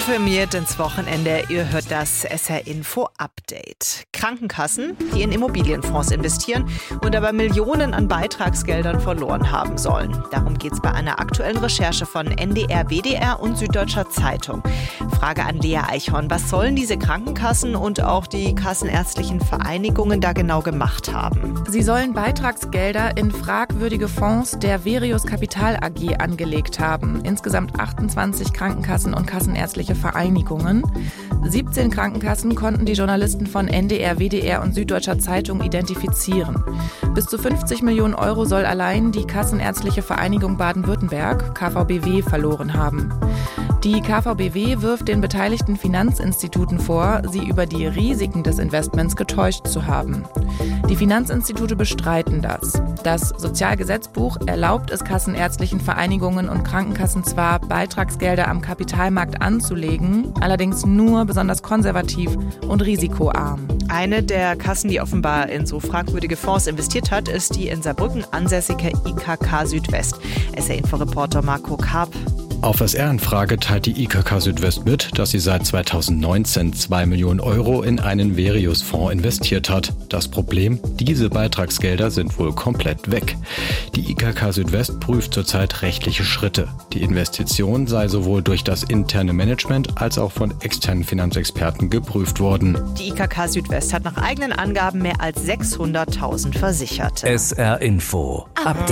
informiert ins Wochenende. Ihr hört das SR Info Update. Krankenkassen, die in Immobilienfonds investieren und aber Millionen an Beitragsgeldern verloren haben sollen. Darum geht es bei einer aktuellen Recherche von NDR, WDR und Süddeutscher Zeitung. Frage an Lea Eichhorn: Was sollen diese Krankenkassen und auch die kassenärztlichen Vereinigungen da genau gemacht haben? Sie sollen Beitragsgelder in fragwürdige Fonds der Verius Kapital AG angelegt haben. Insgesamt 28 Krankenkassen und kassenärztliche Vereinigungen. 17 Krankenkassen konnten die Journalisten von NDR, WDR und Süddeutscher Zeitung identifizieren. Bis zu 50 Millionen Euro soll allein die Kassenärztliche Vereinigung Baden-Württemberg, KVBW, verloren haben. Die KVBW wirft den beteiligten Finanzinstituten vor, sie über die Risiken des Investments getäuscht zu haben. Die Finanzinstitute bestreiten das. Das Sozialgesetzbuch erlaubt es kassenärztlichen Vereinigungen und Krankenkassen zwar, Beitragsgelder am Kapitalmarkt anzulegen, allerdings nur besonders konservativ und risikoarm. Eine der Kassen, die offenbar in so fragwürdige Fonds investiert hat, ist die in Saarbrücken ansässige IKK Südwest. SR-Info-Reporter Marco Karp. Auf SR-Anfrage teilt die IKK Südwest mit, dass sie seit 2019 2 Millionen Euro in einen Verius-Fonds investiert hat. Das Problem: Diese Beitragsgelder sind wohl komplett weg. Die IKK Südwest prüft zurzeit rechtliche Schritte. Die Investition sei sowohl durch das interne Management als auch von externen Finanzexperten geprüft worden. Die IKK Südwest hat nach eigenen Angaben mehr als 600.000 Versicherte. SR Info Update.